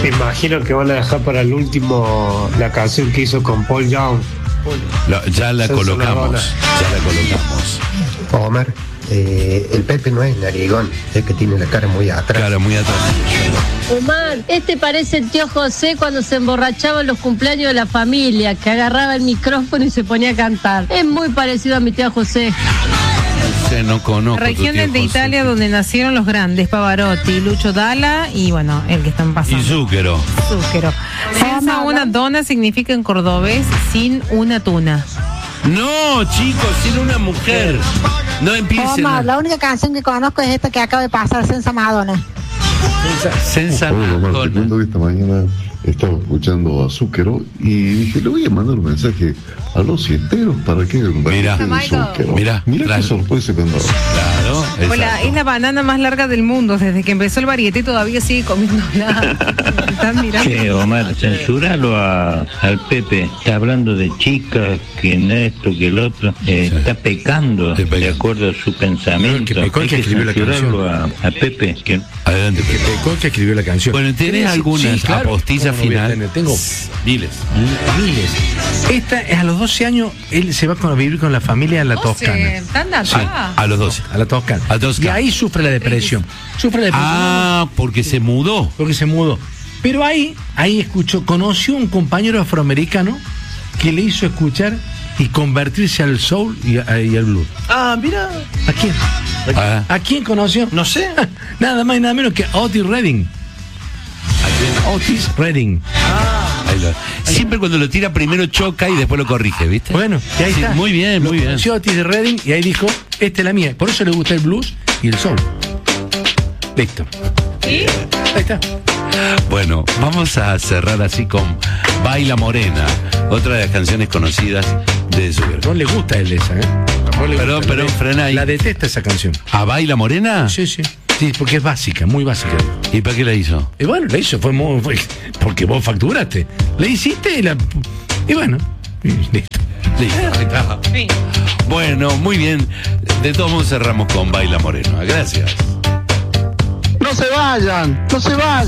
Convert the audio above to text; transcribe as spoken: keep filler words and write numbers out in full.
Me imagino que van a dejar para el último la canción que hizo con Paul Young. Lo, ya la Senza una colocamos, donna. ya la colocamos. Omar, eh, el Pepe no es narigón, es que tiene la cara muy atrás. Claro, muy atrás. Omar, este parece el tío José cuando se emborrachaba en los cumpleaños de la familia, que agarraba el micrófono y se ponía a cantar. Es muy parecido a mi tío José. Sí, no conozco. Regiones de Italia donde nacieron los grandes, Pavarotti, Lucio Dalla y bueno, el que están pasando. Y Zúquero. Zúquero. Senza una donna significa en cordobés sin una tuna. No, chicos, sin una mujer. No empiecen. Omar, a- la única canción que conozco es esta que acaba de pasar, Senza Madonna. Senza Hola, Omar, te Madonna. cuento que esta mañana estaba escuchando a Zúquero y dije, le voy a mandar un mensaje a los enteros para que Mirá, Zúquero. mirá, Mirá claro. qué sorpresa que han dado. Claro, Hola, exacto. es la banana más larga del mundo. Desde que empezó el varieté todavía sigue comiéndola. Están mirando. Che, Omar, censuralo a, al Pepe. Está hablando de chicas, que en esto, que el otro. Eh, Sí. Está pecando, Está pecando. de acuerdo a su pensamiento. No, que pecó el Hay que que escribió la censurarlo a, a Pepe. Que Adelante. Que pecó el que escribió la canción. Bueno, ¿tenés ¿Tenés- algunas sí, claro. apostillas ¿Cómo no voy a final? tener? Tengo Miles. miles. Esta es a los doce años, él se va con- a vivir con la familia a la Toscana. ¿Tan Sí, a los doce. A la Toscana. A Toscana. Y ahí sufre la depresión. Sufre la depresión Ah, porque se mudó. porque se mudó. Pero ahí, ahí escuchó, conoció un compañero afroamericano que le hizo escuchar y convertirse al soul y, a- y al blues. Ah, mira. ¿A quién? Ah, ¿A quién conoció? No sé. Nada más y nada menos que Otis Redding. Otis Redding. ahí lo- Siempre cuando lo tira primero choca y después lo corrige, ¿viste? Bueno, y ahí Sí, está. muy bien, Lo muy bien. conoció a Otis Redding y ahí dijo, esta es la mía. Por eso le gusta el blues y el soul. Listo. ¿Sí? Ahí está. Bueno, vamos a cerrar así con Baila Morena, otra de las canciones conocidas de Zúquero. No le gusta a él esa, ¿eh? No le Perdón, gusta, perdón, la de- frena ahí. La detesta esa canción. ¿A Baila Morena? Sí, sí. Sí, porque es básica, muy básica. ¿Y para qué la hizo? Y bueno, la hizo, fue muy. fue- porque vos facturaste. La hiciste y la. Y bueno, y listo. Listo. Sí. Bueno, muy bien. De todos modos cerramos con Baila Morena. Gracias. No se vayan, no se vayan.